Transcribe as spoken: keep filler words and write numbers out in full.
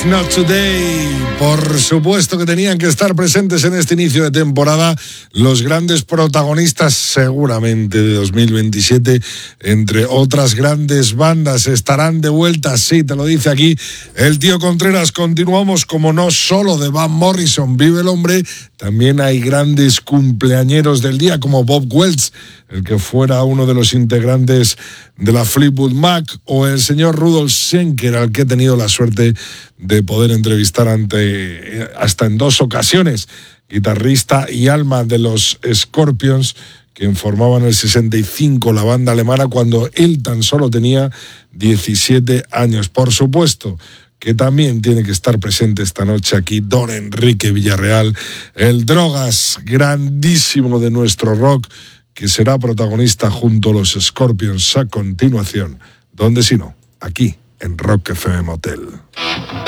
It's Not Today. Por supuesto que tenían que estar presentes en este inicio de temporada los grandes protagonistas seguramente de dos mil veintisiete, entre otras grandes bandas. Estarán de vuelta, sí, te lo dice aquí el tío Contreras. Continuamos, como no, solo de Van Morrison vive el hombre. También hay grandes cumpleañeros del día como Bob Welch, el que fuera uno de los integrantes de la Fleetwood Mac, o el señor Rudolf Schenker, al que he tenido la suerte de poder entrevistar ante, hasta en dos ocasiones, guitarrista y alma de los Scorpions, quien formaba en el sesenta y cinco la banda alemana cuando él tan solo tenía diecisiete años. Por supuesto que también tiene que estar presente esta noche aquí don Enrique Villarreal, el Drogas, grandísimo de nuestro rock, que será protagonista junto a los Scorpions a continuación. ¿Dónde si no? Aquí, en Rock F M Motel.